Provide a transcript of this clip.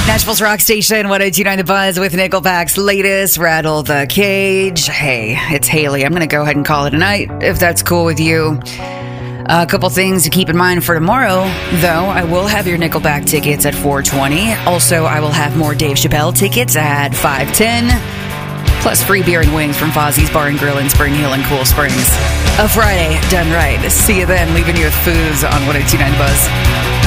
Nashville's Rock Station, 102.9 The Buzz with Nickelback's latest, Rattle the Cage. Hey, it's Haley. I'm going to go ahead and call it a night, if that's cool with you. A couple things to keep in mind for tomorrow, though. I will have your Nickelback tickets at 4:20. Also, I will have more Dave Chappelle tickets at 5:10. Plus free beer and wings from Fozzie's Bar and Grill in Spring Hill and Cool Springs. A Friday done right. See you then, leaving you with Foos on 102.9 The Buzz.